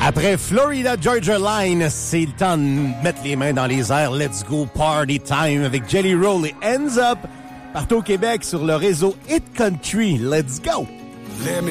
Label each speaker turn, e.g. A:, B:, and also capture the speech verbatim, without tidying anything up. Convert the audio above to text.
A: Après Florida Georgia Line, c'est le temps de mettre les mains dans les airs. Let's go party time avec Jelly Roll et Ends Up. Partout au Québec sur le réseau Hit Country. Let's go!